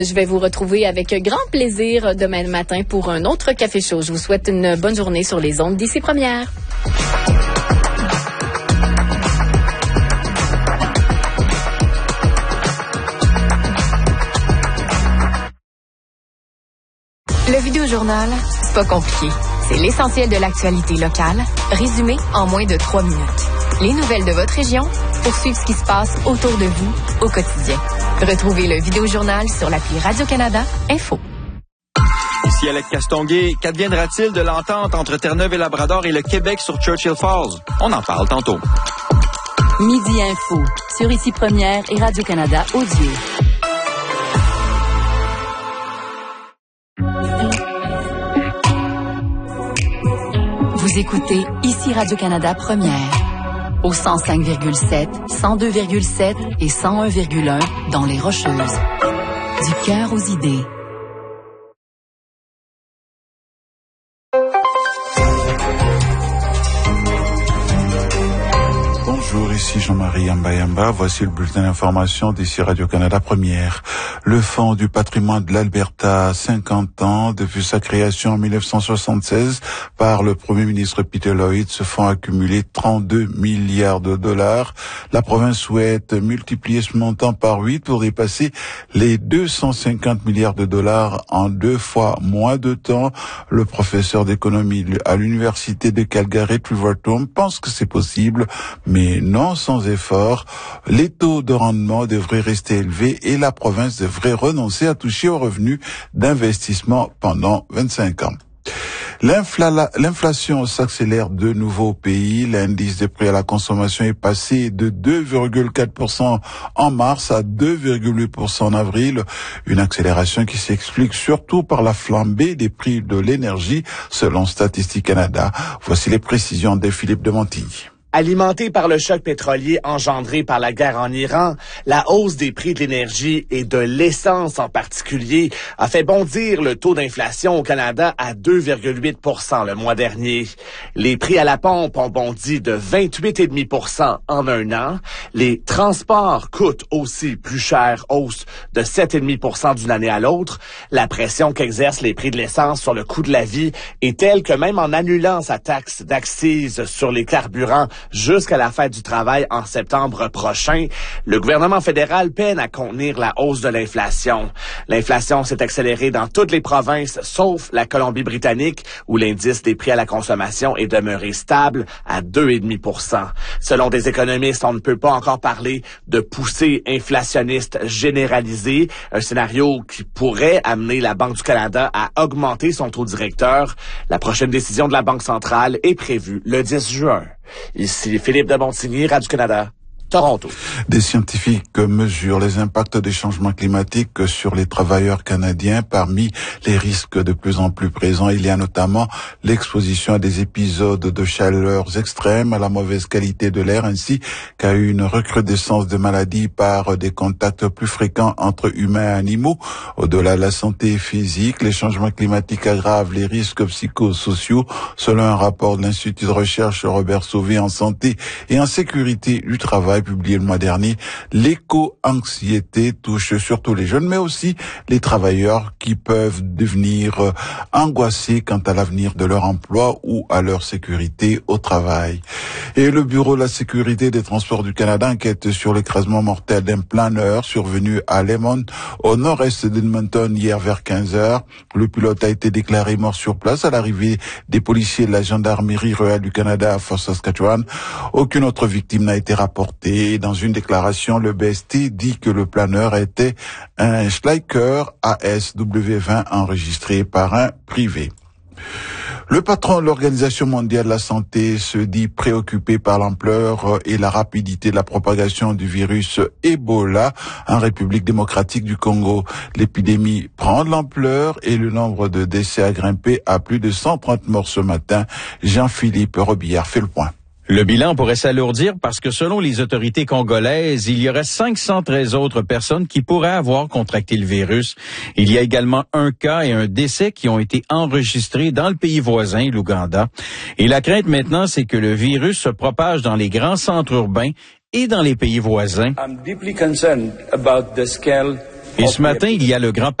Je vais vous retrouver avec grand plaisir demain matin pour un autre Café Chaud. Je vous souhaite une bonne journée sur les ondes d'ici Première. Le Vidéojournal, c'est pas compliqué. C'est l'essentiel de l'actualité locale, résumé en moins de 3 minutes. Les nouvelles de votre région pour suivre ce qui se passe autour de vous au quotidien. Retrouvez le Vidéojournal sur l'appli Radio-Canada Info. Ici Alec Castonguay, qu'adviendra-t-il de l'entente entre Terre-Neuve et Labrador et le Québec sur Churchill Falls? On en parle tantôt. Midi Info, sur Ici Première et Radio-Canada Audio. Vous écoutez Ici Radio-Canada Première, au 105,7, 102,7 et 101,1 dans les Rocheuses. Du cœur aux idées. Bonjour, ici Jean-Marie Yamba. Voici le bulletin d'information d'ici Radio-Canada Première. Le Fonds du patrimoine de l'Alberta a 50 ans depuis sa création en 1976 par le Premier ministre Peter Lloyd. Ce fonds a accumulé 32 milliards de dollars. La province souhaite multiplier ce montant par 8 pour dépasser les 250 milliards de dollars en 2 fois moins de temps. Le professeur d'économie à l'Université de Calgary, Trevor Thom, pense que c'est possible, mais non sans effort. Les taux de rendement devraient rester élevés et la province devrait renoncer à toucher aux revenus d'investissement pendant 25 ans. L'inflation s'accélère de nouveau au pays. L'indice des prix à la consommation est passé de 2,4% en mars à 2,8% en avril. Une accélération qui s'explique surtout par la flambée des prix de l'énergie, selon Statistique Canada. Voici les précisions de Philippe de Montigny. Alimenté par le choc pétrolier engendré par la guerre en Iran, la hausse des prix de l'énergie et de l'essence en particulier a fait bondir le taux d'inflation au Canada à 2,8% le mois dernier. Les prix à la pompe ont bondi de 28,5% en un an. Les transports coûtent aussi plus cher, hausse de 7,5% d'une année à l'autre. La pression qu'exercent les prix de l'essence sur le coût de la vie est telle que même en annulant sa taxe d'accise sur les carburants jusqu'à la fête du travail en septembre prochain, le gouvernement fédéral peine à contenir la hausse de l'inflation. L'inflation s'est accélérée dans toutes les provinces, sauf la Colombie-Britannique, où l'indice des prix à la consommation est demeuré stable à 2,5%. Selon des économistes, on ne peut pas encore parler de poussée inflationniste généralisée, un scénario qui pourrait amener la Banque du Canada à augmenter son taux directeur. La prochaine décision de la Banque centrale est prévue le 10 juin. Ici Philippe de Montigny, Radio-Canada, Toronto. Des scientifiques mesurent les impacts des changements climatiques sur les travailleurs canadiens. Parmi les risques de plus en plus présents, il y a notamment l'exposition à des épisodes de chaleur extrêmes, à la mauvaise qualité de l'air, ainsi qu'à une recrudescence de maladies par des contacts plus fréquents entre humains et animaux. Au-delà de la santé physique, les changements climatiques aggravent les risques psychosociaux. Selon un rapport de l'Institut de recherche Robert Sauvé en santé et en sécurité du travail, publié le mois dernier, l'éco-anxiété touche surtout les jeunes, mais aussi les travailleurs qui peuvent devenir angoissés quant à l'avenir de leur emploi ou à leur sécurité au travail. Et le Bureau de la sécurité des transports du Canada enquête sur l'écrasement mortel d'un planeur survenu à Lemon, au nord-est d'Edmonton, hier vers 15h. Le pilote a été déclaré mort sur place à l'arrivée des policiers de la gendarmerie royale du Canada à Fort Saskatchewan. Aucune autre victime n'a été rapportée. Et dans une déclaration, le BST dit que le planeur était un Schleicher ASW20 enregistré par un privé. Le patron de l'Organisation mondiale de la santé se dit préoccupé par l'ampleur et la rapidité de la propagation du virus Ebola en République démocratique du Congo. L'épidémie prend de l'ampleur et le nombre de décès a grimpé à plus de 130 morts ce matin. Jean-Philippe Robillard fait le point. Le bilan pourrait s'alourdir parce que selon les autorités congolaises, il y aurait 513 autres personnes qui pourraient avoir contracté le virus. Il y a également un cas et un décès qui ont été enregistrés dans le pays voisin, l'Ouganda. Et la crainte maintenant, c'est que le virus se propage dans les grands centres urbains et dans les pays voisins. I'm deeply concerned about the scale Et ce matin, il y a le grand